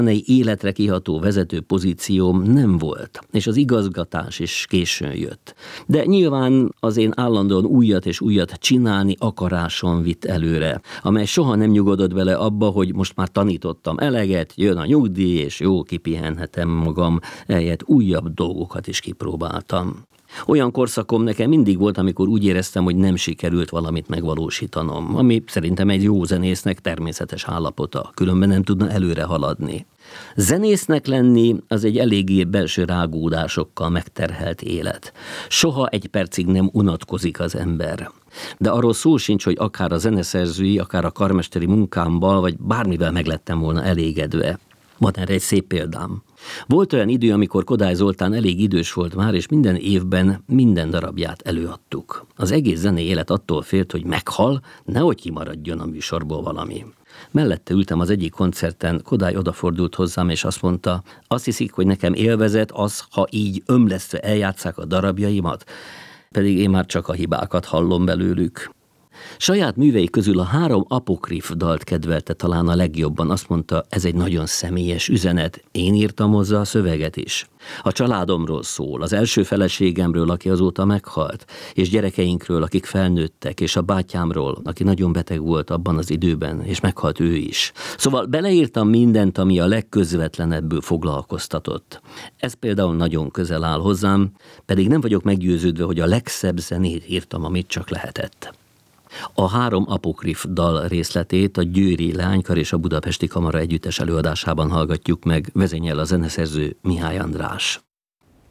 zenei életre kiható vezető pozícióm nem volt, és az igazgatás is későn jött. De nyilván az én állandóan újat és újat csinálni akaráson vitt előre, amely soha nem nyugodott bele abba, hogy most már tanítottam eleget, jön a nyugdíj, és jó, kipihenhetem magam, ehelyett újabb dolgokat is kipróbáltam. Olyan korszakom nekem mindig volt, amikor úgy éreztem, hogy nem sikerült valamit megvalósítanom, ami szerintem egy jó zenésznek természetes állapota, különben nem tudna előre haladni. Zenésznek lenni az egy eléggé belső rágódásokkal megterhelt élet. Soha egy percig nem unatkozik az ember. De arról szó sincs, hogy akár a zeneszerzői, akár a karmesteri munkámmal, vagy bármivel meglettem volna elégedve. Van erre egy szép példám. Volt olyan idő, amikor Kodály Zoltán elég idős volt már, és minden évben minden darabját előadtuk. Az egész zenei élet attól félt, hogy meghal, nehogy kimaradjon a műsorból valami. Mellette ültem az egyik koncerten, Kodály odafordult hozzám, és azt mondta, azt hiszik, hogy nekem élvezet az, ha így ömlesztve eljátsszák a darabjaimat, pedig én már csak a hibákat hallom belőlük. Saját művei közül a 3 apokrif dalt kedvelte talán a legjobban, azt mondta, ez egy nagyon személyes üzenet, én írtam hozzá a szöveget is. A családomról szól, az első feleségemről, aki azóta meghalt, és gyerekeinkről, akik felnőttek, és a bátyámról, aki nagyon beteg volt abban az időben, és meghalt ő is. Szóval beleírtam mindent, ami a legközvetlenebből foglalkoztatott. Ez például nagyon közel áll hozzám, pedig nem vagyok meggyőződve, hogy a legszebb zenét írtam, amit csak lehetett. A 3 apokrif dal részletét a Győri Leánykar és a Budapesti Kamara együttes előadásában hallgatjuk meg, vezényel a zeneszerző Mihály András.